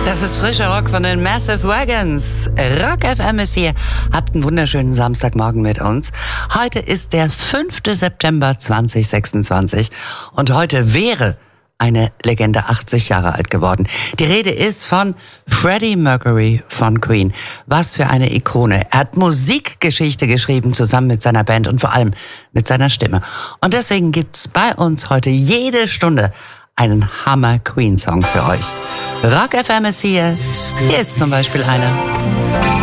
Das ist frischer Rock von den Massive Wagons. Rock FM ist hier. Habt einen wunderschönen Samstagmorgen mit uns. Heute ist der 5. September 2026 und heute wäre eine Legende 80 Jahre alt geworden. Die Rede ist von Freddie Mercury von Queen. Was für eine Ikone. Er hat Musikgeschichte geschrieben, zusammen mit seiner Band und vor allem mit seiner Stimme. Und deswegen gibt's bei uns heute jede Stunde einen Hammer-Queen-Song für euch. Rock FM ist hier. Hier ist zum Beispiel einer.